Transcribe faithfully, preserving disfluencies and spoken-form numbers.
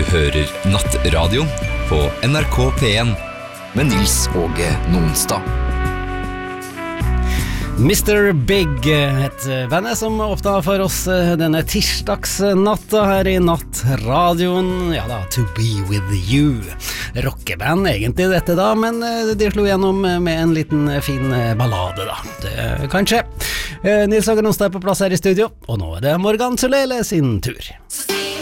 hører Nattradioen på N R K P en med Nils Åge Nonstad. mister Big, et band som åpnet for oss denne tirsdagsnatta her i Nattradioen. Ja da, To Be With You. Rockeband egentlig dette da, men de slo gjennom med en liten fin ballade da. Det kan skje. Nils Åge Nonstad er på plass her i studio, og nå er det Morgan Solele sin tur.